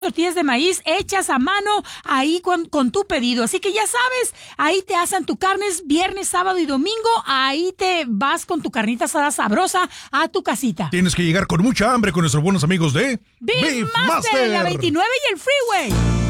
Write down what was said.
tortillas de maíz hechas a mano ahí con tu pedido. Así que ya sabes, ahí te hacen tu carnes viernes, sábado y domingo. Ahí te vas con tu carnita asada sabrosa a tu casita. Tienes que llegar con mucha hambre con nuestros buenos amigos de Beef Master, la 29 y el Freeway.